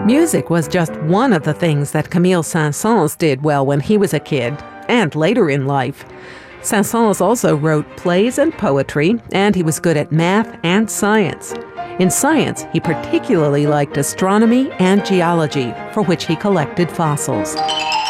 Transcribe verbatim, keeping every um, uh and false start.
Music was just one of the things that Camille Saint-Saëns did well when he was a kid, and later in life. Saint-Saëns also wrote plays and poetry, and he was good at math and science. In science, he particularly liked astronomy and geology, for which he collected fossils.